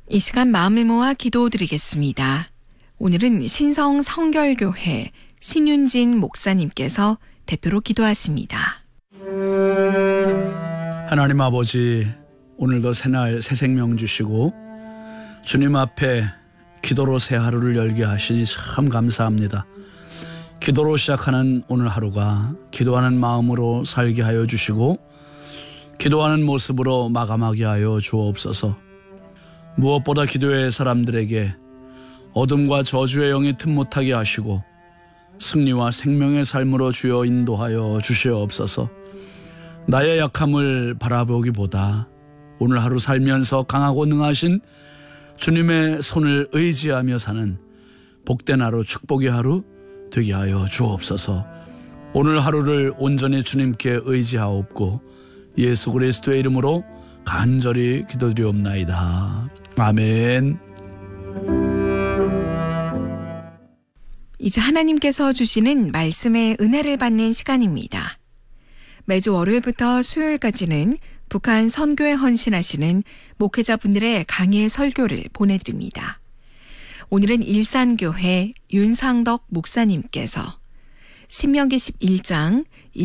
이 시간 마음을 모아 기도드리겠습니다. 오늘은 신성 성결교회 신윤진 목사님께서 대표로 기도하십니다. 하나님 아버지, 오늘도 새날 새 생명 주시고 주님 앞에 기도로 새 하루를 열게 하시니 참 감사합니다. 기도로 시작하는 오늘 하루가 기도하는 마음으로 살게 하여 주시고 기도하는 모습으로 마감하게 하여 주옵소서. 무엇보다 기도의 사람들에게 어둠과 저주의 영이 틈 못하게 하시고 승리와 생명의 삶으로 주여 인도하여 주시옵소서. 나의 약함을 바라보기보다 오늘 하루 살면서 강하고 능하신 주님의 손을 의지하며 사는 복된 하루, 축복의 하루 되게 하여 주옵소서. 오늘 하루를 온전히 주님께 의지하옵고 예수 그리스도의 이름으로 간절히 기도드리옵나이다. 아멘. 이제 하나님께서 주시는 말씀의 은혜를 받는 시간입니다. 매주 월요일부터 수요일까지는 북한 선교에 헌신하시는 목회자분들의 강의 설교를 보내드립니다. 오늘은 일산교회 윤상덕 목사님께서 신명기 11장